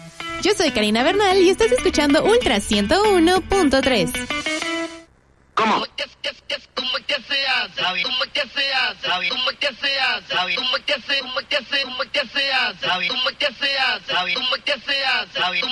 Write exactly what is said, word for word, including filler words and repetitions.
Yo soy Karina Bernal y estás escuchando Ultra ciento uno punto tres. ¿Cómo? ¿Cómo que, que, que, cómo que se hace? ¿Cómo que se hace? ¿Cómo que se hace? ¿Cómo que se, cómo que se, cómo que se hace? ¿Cómo que se hace? ¿Cómo que se hace?